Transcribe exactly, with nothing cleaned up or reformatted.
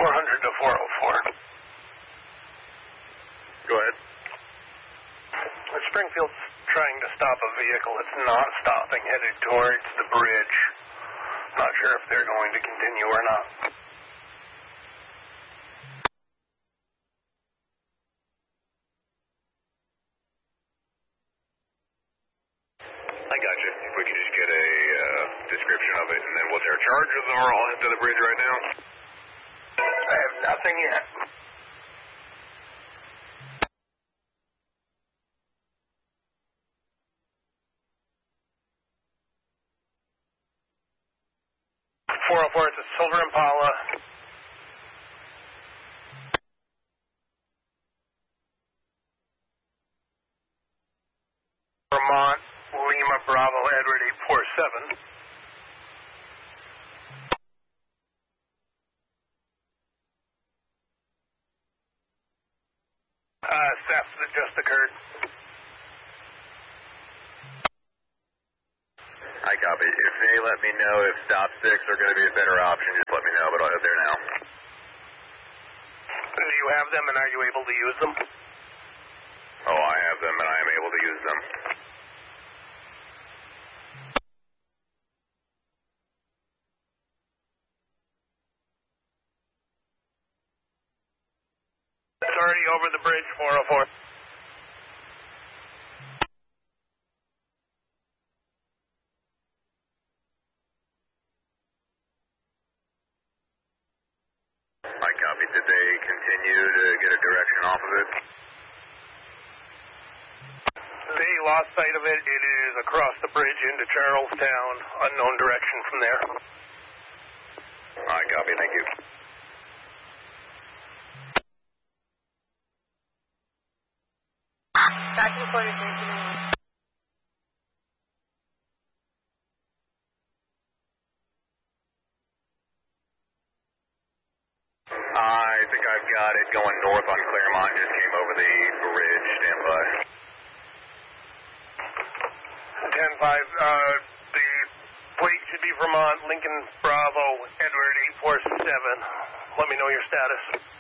four hundred to four oh four. Go ahead. Springfield's trying to stop a vehicle. It's not stopping, headed towards the bridge. Not sure if they're going to continue or not. I got you. If we could just get a uh, description of it, and then what's our charges are all into the bridge right now? I have nothing yet. four oh four, it's a Silver Impala. Vermont, Lima, Bravo, Edward, eight four seven. Uh, theft that just occurred. I copy. If they let me know if stop six are going to be a better option, just let me know, but I'll head there now. Do you have them, and are you able to use them? Oh, I have them, and I am able to use them. It's already over the bridge, four oh four. I copy. Did they continue to get a direction off of it? They lost sight of it. It is across the bridge into Charlestown. Unknown direction from there. I copy. Thank you. Back to the quarters, nineteen. I think I've got it going north on Claremont. Just came over the bridge. Stand by. ten five, uh, the plate should be Vermont, Lincoln, Bravo, Edward, eight four seven. Let me know your status.